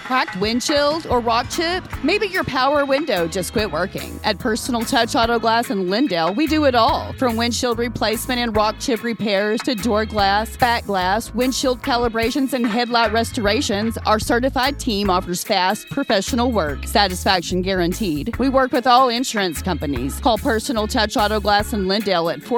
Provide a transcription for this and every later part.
cracked windshield or rock chip? Maybe your power window just quit working. At Personal Touch Auto Glass in Lindale, we do it all. From windshield replacement and rock chip repairs to door glass, back glass, windshield calibrations, and headlight restorations, our certified team offers fast, professional work. Satisfaction guaranteed. We work with all insurance companies. Call Personal Touch Auto Glass in Lindale at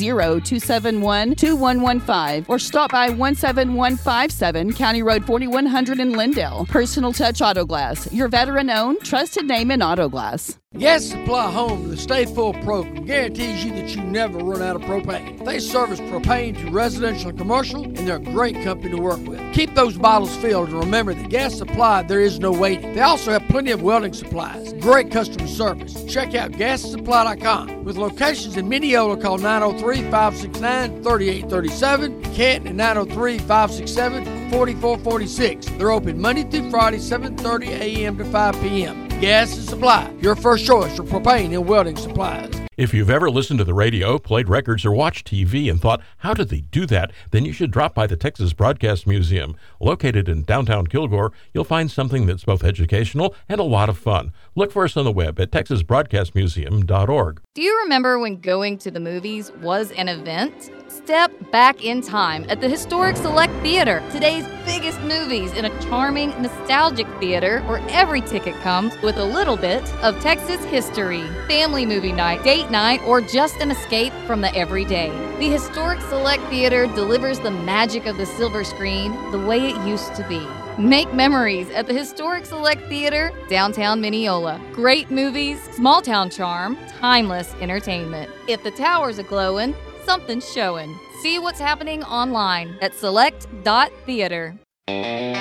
430-271-2115 or stop by 17157 County Road 4100 in Lindale. Personal Touch Auto Glass, your veteran-owned, trusted name in auto glass. Gas Supply Home, the Stay Full program, guarantees you that you never run out of propane. They service propane to residential and commercial, and they're a great company to work with. Keep those bottles filled, and remember that Gas Supply, there is no waiting. They also have plenty of welding supplies. Great customer service. Check out GasSupply.com. With locations in Mineola, call 903-569-3837, Canton at 903-567-4446. They're open Monday through Friday, 7:30 a.m. to 5 p.m. Gas and Supply, your first choice for propane and welding supplies. If you've ever listened to the radio, played records, or watched TV and thought, how did they do that? Then you should drop by the Texas Broadcast Museum. Located in downtown Kilgore, you'll find something that's both educational and a lot of fun. Look for us on the web at texasbroadcastmuseum.org. Do you remember when going to the movies was an event? Step back in time at the Historic Select Theater, today's biggest movies in a charming, nostalgic theater where every ticket comes with a little bit of Texas history. Family movie night, date night, or just an escape from the everyday. The Historic Select Theater delivers the magic of the silver screen the way it used to be. Make memories at the Historic Select Theater, downtown Mineola. Great movies, small town charm, timeless entertainment. If the tower's a-glowin', something's showing. See what's happening online at select.theater.